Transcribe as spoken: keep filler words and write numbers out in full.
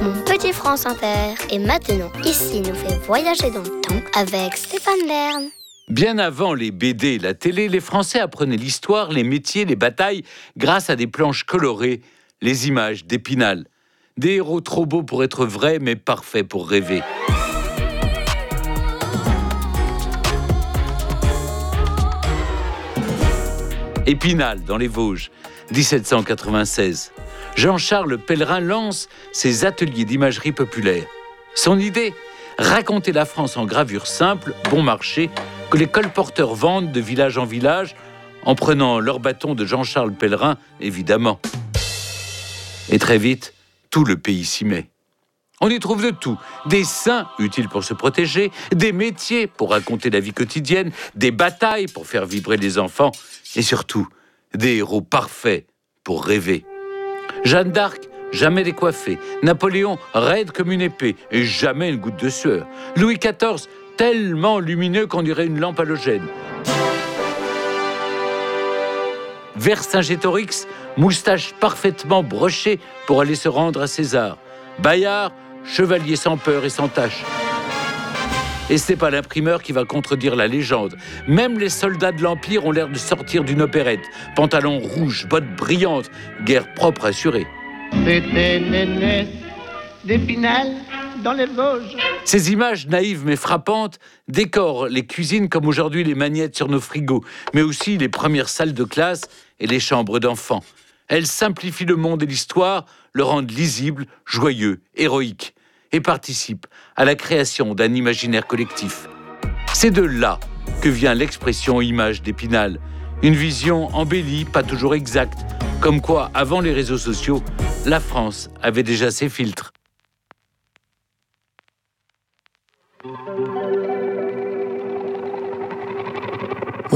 mon petit France Inter. Et maintenant, ici nous fait voyager dans le temps avec Stéphane Bern. Bien avant les B D et la télé, les Français apprenaient l'histoire, les métiers, les batailles grâce à des planches colorées, les images d'Épinal. Des héros trop beaux pour être vrais, mais parfaits pour rêver. Épinal, dans les Vosges, dix-sept cent quatre-vingt-seize. Jean-Charles Pellerin lance ses ateliers d'imagerie populaire. Son idée ? Raconter la France en gravure simple, bon marché, que les colporteurs vendent de village en village, en prenant leur bâton de Jean-Charles Pellerin, évidemment. Et très vite, tout le pays s'y met. On y trouve de tout. Des saints utiles pour se protéger, des métiers pour raconter la vie quotidienne, des batailles pour faire vibrer les enfants, et surtout, des héros parfaits pour rêver. Jeanne d'Arc, jamais décoiffée. Napoléon, raide comme une épée, et jamais une goutte de sueur. Louis quatorze, tellement lumineux qu'on dirait une lampe halogène. Vercingétorix, moustache parfaitement brochée pour aller se rendre à César. Bayard, chevalier sans peur et sans tache. Et c'est pas l'imprimeur qui va contredire la légende. Même les soldats de l'Empire ont l'air de sortir d'une opérette. Pantalons rouges, bottes brillantes, guerre propre assurée. C'était Nénès d'Épinal dans les Vosges. Ces images naïves mais frappantes décorent les cuisines comme aujourd'hui les magnettes sur nos frigos, mais aussi les premières salles de classe et les chambres d'enfants. Elles simplifient le monde et l'histoire, le rendent lisible, joyeux, héroïque, et participent à la création d'un imaginaire collectif. C'est de là que vient l'expression image d'Épinal. Une vision embellie, pas toujours exacte, comme quoi, avant les réseaux sociaux, la France avait déjà ses filtres.